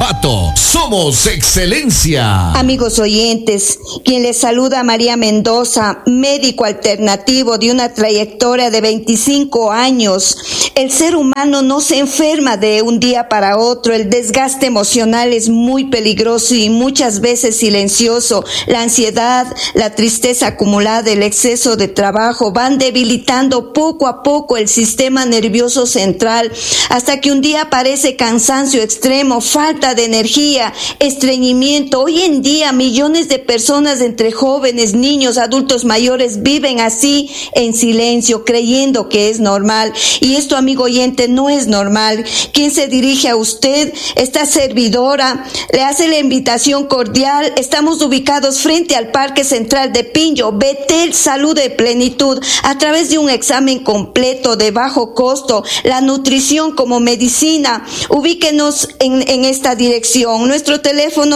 Ambato. Somos excelencia. Amigos oyentes, quien les saluda María Mendoza, médico alternativo de una trayectoria de 25 años. El ser humano no se enferma de un día para otro. El desgaste emocional es muy peligroso y muchas veces silencioso. La ansiedad, la tristeza acumulada, el exceso de trabajo van debilitando poco a poco el sistema nervioso central hasta que un día aparece cansancio extremo, falta de energía, estreñimiento. Hoy en día millones de personas entre jóvenes, niños, adultos mayores viven así en silencio, creyendo que es normal. Y esto, amigo oyente, no es normal. Quien se dirige a usted, esta servidora, le hace la invitación cordial. Estamos ubicados frente al Parque Central de Pinjo, Betel Salud de Plenitud, a través de un examen completo de bajo costo, la nutrición como medicina. Ubíquenos en esta dirección. Nuestro teléfono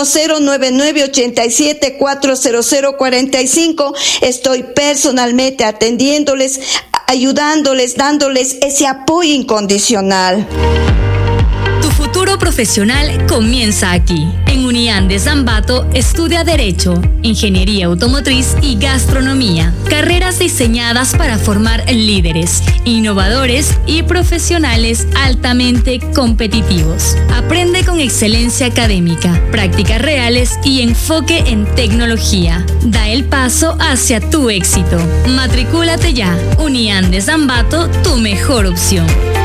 099-87-40045. Estoy personalmente atendiéndoles, ayudándoles, dándoles ese apoyo incondicional. Tu futuro profesional comienza aquí. En Uniandes Ambato estudia Derecho, Ingeniería Automotriz y Gastronomía. Carreras diseñadas para formar líderes, innovadores y profesionales altamente competitivos. Aprende con excelencia académica, prácticas reales y enfoque en tecnología. Da el paso hacia tu éxito. Matricúlate ya. Uniandes Ambato, tu mejor opción.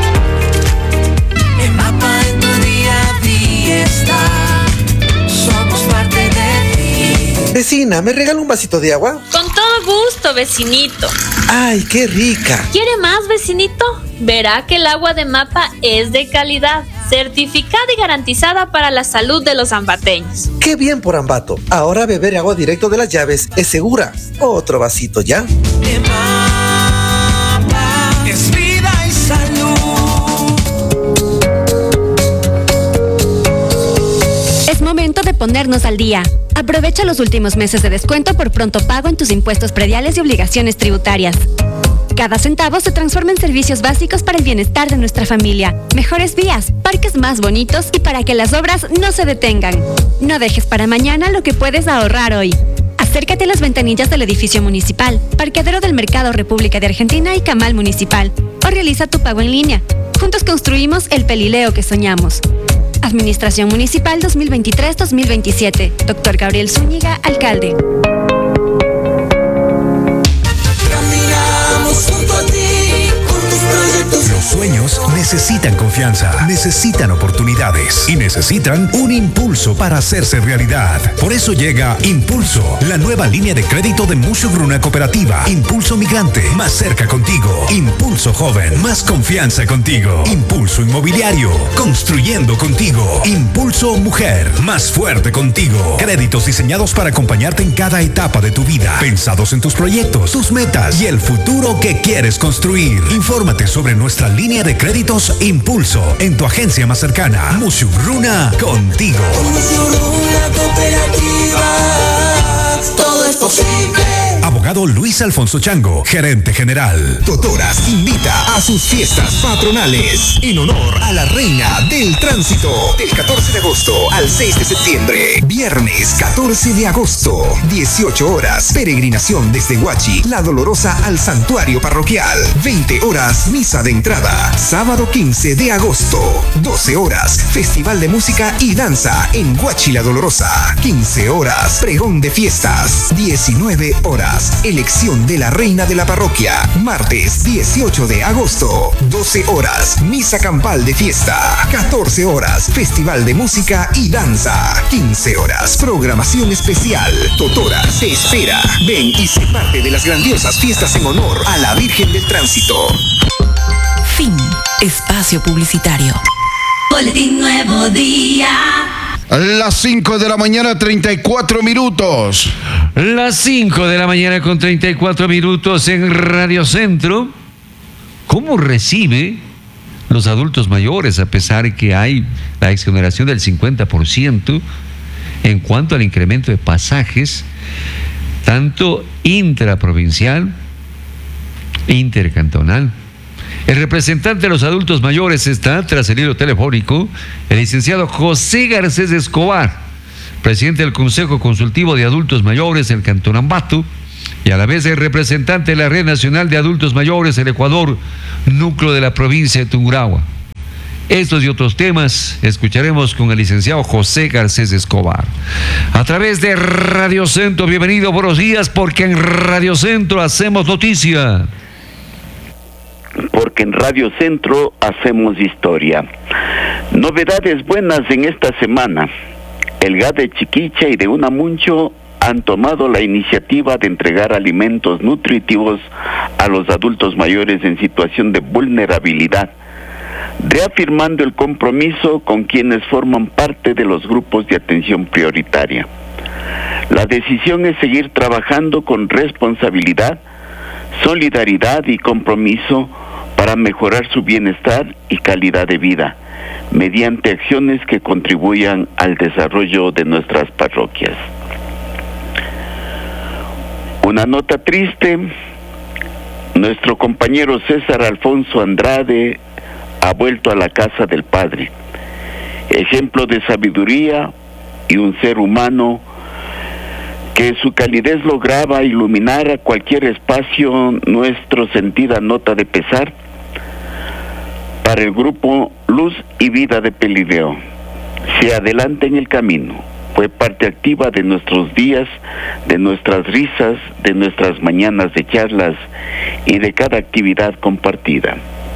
El mapa en tu día a día está. Somos parte de ti. Vecina, ¿me regala un vasito de agua? Con todo gusto, vecinito. ¡Ay, qué rica! ¿Quiere más, vecinito? Verá que el agua de Mapa es de calidad, certificada y garantizada para la salud de los ambateños. ¡Qué bien por Ambato! Ahora beber agua directo de las llaves es segura. Otro vasito ya. De Mapa es vida y salud. Momento de ponernos al día. Aprovecha los últimos meses de descuento por pronto pago en tus impuestos prediales y obligaciones tributarias. Cada centavo se transforma en servicios básicos para el bienestar de nuestra familia, mejores vías, parques más bonitos y para que las obras no se detengan. No dejes para mañana lo que puedes ahorrar hoy. Acércate a las ventanillas del edificio municipal, parqueadero del Mercado República de Argentina y Camal Municipal, o realiza tu pago en línea. Juntos construimos el Pelileo que soñamos. Administración Municipal 2023-2027. Dr. Gabriel Zúñiga, alcalde. Caminamos junto a ti, con tus proyectos. Los sueños necesitan confianza, necesitan oportunidades y necesitan un impulso para hacerse realidad. Por eso llega Impulso, la nueva línea de crédito de Mushugruna Cooperativa. Impulso Migrante, más cerca contigo. Impulso Joven, más confianza contigo. Impulso Inmobiliario, construyendo contigo. Impulso Mujer, más fuerte contigo. Créditos diseñados para acompañarte en cada etapa de tu vida, pensados en tus proyectos, tus metas y el futuro que quieres construir. Infórmate sobre nuestra línea de créditos Impulso en tu agencia más cercana. Mushugruna, contigo. Mushugruna Cooperativa, todo es posible. Abogado Luis Alfonso Chango, gerente general. Totoras invita a sus fiestas patronales en honor a la reina del tránsito del 14 de agosto al 6 de septiembre. Viernes 14 de agosto, 18 horas, peregrinación desde Huachi, La Dolorosa al santuario parroquial. 20 horas, misa de entrada. Sábado 15 de agosto, 12 horas, festival de música y danza en Huachi, La Dolorosa. 15 horas, pregón de fiestas. 19 horas, elección de la reina de la parroquia. Martes 18 de agosto, 12 horas, misa campal de fiesta. 14 horas, festival de música y danza. 15 horas, programación especial. Totora te espera. Ven y sé parte de las grandiosas fiestas en honor a la Virgen del Tránsito. Fin. Espacio publicitario. Boletín Nuevo Día. Las 5 de la mañana, 34 minutos. Las 5 de la mañana con 34 minutos en Radio Centro. ¿Cómo recibe los adultos mayores, a pesar que hay la exoneración del 50% en cuanto al incremento de pasajes, tanto intraprovincial, intercantonal El representante de los adultos mayores está, tras el hilo telefónico, el licenciado José Garcés Escobar, presidente del Consejo Consultivo de Adultos Mayores del Cantón Ambato, y a la vez el representante de la Red Nacional de Adultos Mayores del Ecuador, núcleo de la provincia de Tungurahua. Estos y otros temas escucharemos con el licenciado José Garcés Escobar. A través de Radio Centro, bienvenido, buenos días, porque en Radio Centro hacemos noticia. Porque en Radio Centro hacemos historia. Novedades buenas en esta semana. El GAD de Chiquicha y de Unamuncho han tomado la iniciativa de entregar alimentos nutritivos a los adultos mayores en situación de vulnerabilidad, reafirmando el compromiso con quienes forman parte de los grupos de atención prioritaria. La decisión es seguir trabajando con responsabilidad, solidaridad y compromiso para mejorar su bienestar y calidad de vida, mediante acciones que contribuyan al desarrollo de nuestras parroquias. Una nota triste: nuestro compañero César Alfonso Andrade ha vuelto a la casa del Padre, ejemplo de sabiduría y un ser humano que su calidez lograba iluminar a cualquier espacio. Nuestro sentida nota de pesar para el grupo Luz y Vida de Pelileo. Se adelanta en el camino, fue parte activa de nuestros días, de nuestras risas, de nuestras mañanas de charlas y de cada actividad compartida.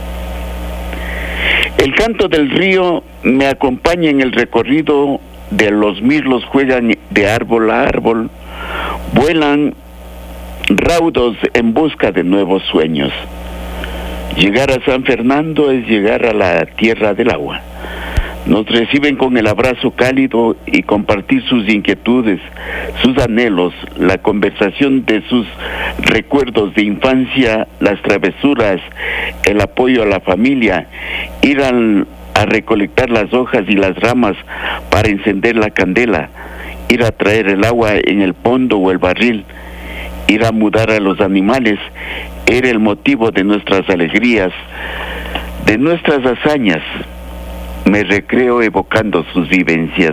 El canto del río me acompaña en el recorrido de los mirlos, juegan de árbol a árbol, vuelan raudos en busca de nuevos sueños. Llegar a San Fernando es llegar a la tierra del agua. Nos reciben con el abrazo cálido y compartir sus inquietudes, sus anhelos, la conversación de sus recuerdos de infancia, las travesuras, el apoyo a la familia, ir a recolectar las hojas y las ramas para encender la candela, ir a traer el agua en el pondo o el barril, ir a mudar a los animales, era el motivo de nuestras alegrías, de nuestras hazañas. Me recreo evocando sus vivencias.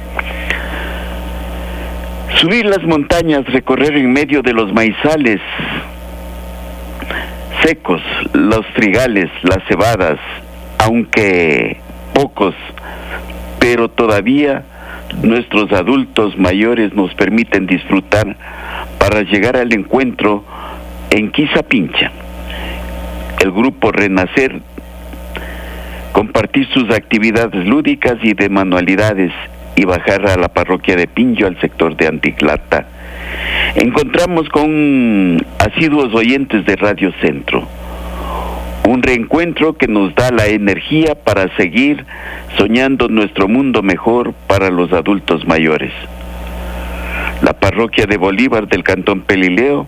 Subir las montañas, recorrer en medio de los maizales secos, los trigales, las cebadas, aunque pocos, pero todavía nuestros adultos mayores nos permiten disfrutar para llegar al encuentro en Quizapincha. El grupo Renacer, compartir sus actividades lúdicas y de manualidades y bajar a la parroquia de Pinjo, al sector de Anticlata. Encontramos con asiduos oyentes de Radio Centro. Un reencuentro que nos da la energía para seguir soñando nuestro mundo mejor para los adultos mayores. La parroquia de Bolívar del Cantón Pelileo,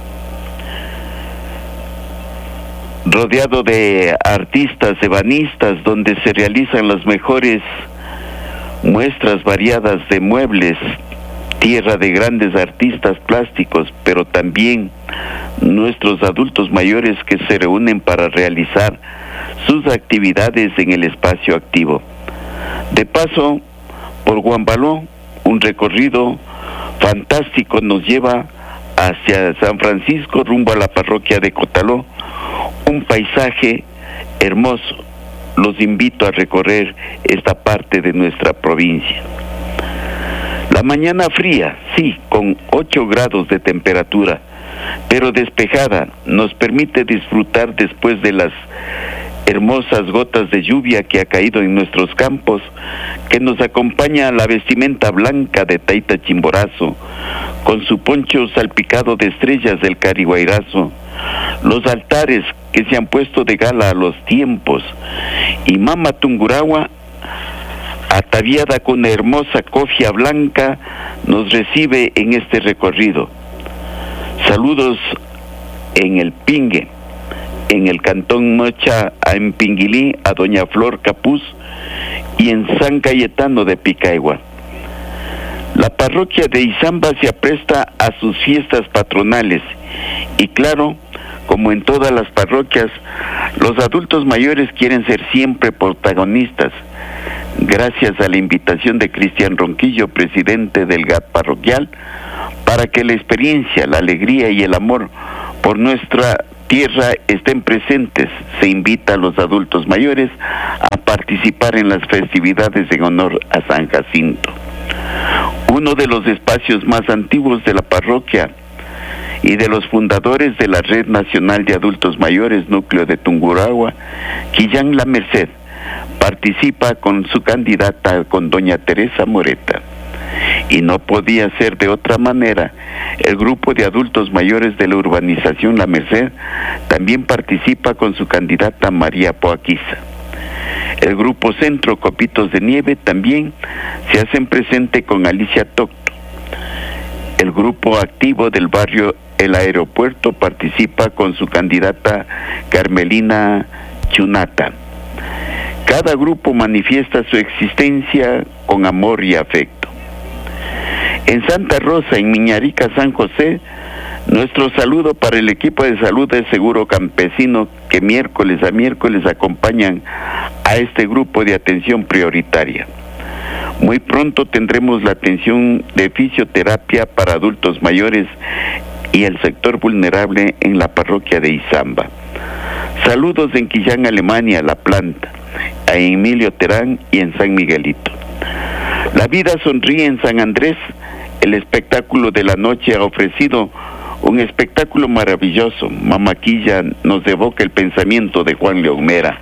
rodeado de artistas, ebanistas, donde se realizan las mejores muestras variadas de muebles, tierra de grandes artistas plásticos, pero también nuestros adultos mayores que se reúnen para realizar sus actividades en el espacio activo. De paso, por Guambaló, un recorrido fantástico nos lleva hacia San Francisco, rumbo a la parroquia de Cotaló, un paisaje hermoso. Los invito a recorrer esta parte de nuestra provincia. La mañana fría, sí, con 8 grados de temperatura, pero despejada, nos permite disfrutar después de las hermosas gotas de lluvia que ha caído en nuestros campos, que nos acompaña la vestimenta blanca de Taita Chimborazo, con su poncho salpicado de estrellas del Cariguairazo, los altares que se han puesto de gala a los tiempos, y Mama Tungurahua, ataviada con hermosa cofia blanca, nos recibe en este recorrido. Saludos en el Pingue, en el Cantón Mocha, en Pinguilí, a doña Flor Capuz, y en San Cayetano de Picaigua. La parroquia de Izamba se apresta a sus fiestas patronales y claro, Como en todas las parroquias, los adultos mayores quieren ser siempre protagonistas. Gracias a la invitación de Cristian Ronquillo, presidente del GAT parroquial, para que la experiencia, la alegría y el amor por nuestra tierra estén presentes, se invita a los adultos mayores a participar en las festividades en honor a San Jacinto. Uno de los espacios más antiguos de la parroquia y de los fundadores de la Red Nacional de Adultos Mayores, núcleo de Tungurahua, Quillán La Merced, participa con su candidata, con doña Teresa Moreta. Y no podía ser de otra manera. El grupo de adultos mayores de la urbanización La Merced también participa con su candidata María Poaquiza. El grupo Centro Copitos de Nieve también se hacen presente con Alicia Tocto. El grupo activo del barrio El Aeropuerto participa con su candidata Carmelina Chunata. Cada grupo manifiesta su existencia con amor y afecto. En Santa Rosa, en Miñarica, San José, nuestro saludo para el equipo de salud de Seguro Campesino que miércoles a miércoles acompañan a este grupo de atención prioritaria. Muy pronto tendremos la atención de fisioterapia para adultos mayores y el sector vulnerable en la parroquia de Izamba. Saludos en Quillán, Alemania, La Planta, a Emilio Terán y en San Miguelito. La vida sonríe en San Andrés. El espectáculo de la noche ha ofrecido un espectáculo maravilloso. Mamaquilla nos evoca el pensamiento de Juan León Mera.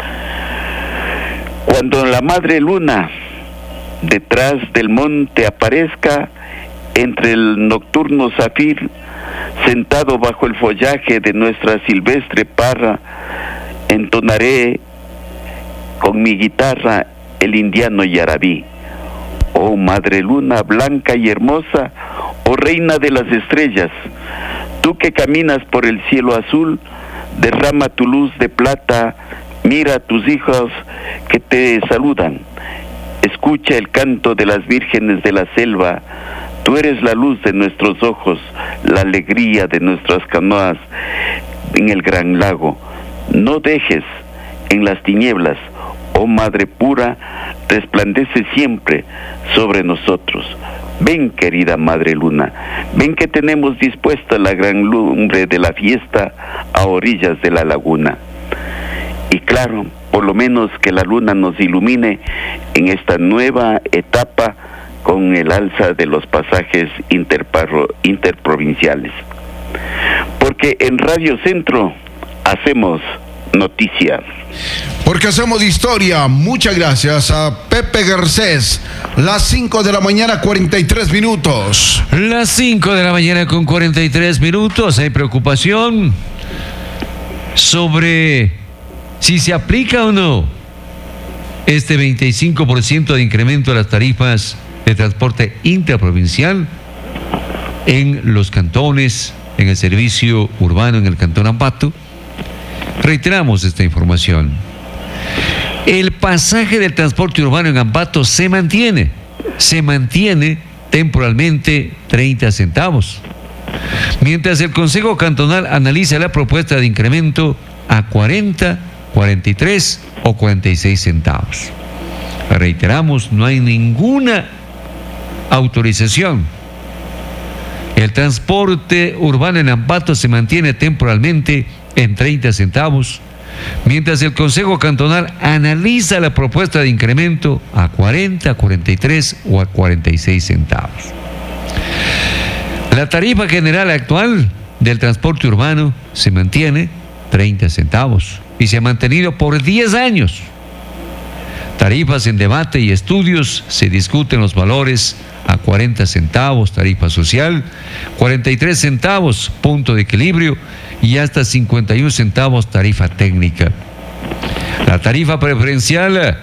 Cuando la madre luna detrás del monte aparezca, entre el nocturno zafir, sentado bajo el follaje de nuestra silvestre parra, entonaré con mi guitarra el indiano yarabí. Oh madre luna blanca y hermosa, oh reina de las estrellas, tú que caminas por el cielo azul, derrama tu luz de plata, mira a tus hijos que te saludan, escucha el canto de las vírgenes de la selva, tú eres la luz de nuestros ojos, la alegría de nuestras canoas en el gran lago. No dejes en las tinieblas, oh Madre pura, resplandece siempre sobre nosotros. Ven, querida Madre Luna, ven que tenemos dispuesta la gran lumbre de la fiesta a orillas de la laguna. Y claro, por lo menos que la luna nos ilumine en esta nueva etapa con el alza de los pasajes interprovinciales. Porque en Radio Centro hacemos noticia. Porque hacemos historia. Muchas gracias a Pepe Garcés. Las 5 de la mañana, 43 minutos. Las 5 de la mañana con 43 minutos. Hay preocupación sobre si se aplica o no este 25% de incremento de las tarifas de transporte intraprovincial en los cantones, en el servicio urbano en el cantón Ambato. Reiteramos esta información. El pasaje del transporte urbano en Ambato se mantiene temporalmente 30 centavos, mientras el Consejo Cantonal analiza la propuesta de incremento a 40, 43 o 46 centavos. Reiteramos, no hay ninguna autorización. El transporte urbano en Ambato se mantiene temporalmente en 30 centavos, mientras el Consejo Cantonal analiza la propuesta de incremento a 40, 43 o a 46 centavos. La tarifa general actual del transporte urbano se mantiene 30 centavos y se ha mantenido por 10 años. Tarifas en debate y estudios, se discuten los valores a 40 centavos, tarifa social, 43 centavos, punto de equilibrio, y hasta 51 centavos, tarifa técnica. La tarifa preferencial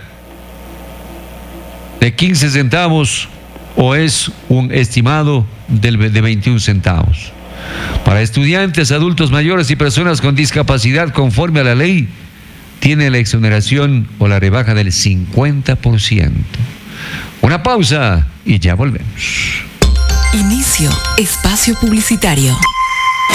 de 15 centavos o es un estimado de 21 centavos. Para estudiantes, adultos mayores y personas con discapacidad conforme a la ley, tiene la exoneración o la rebaja del 50%. Una pausa y ya volvemos. Inicio espacio publicitario.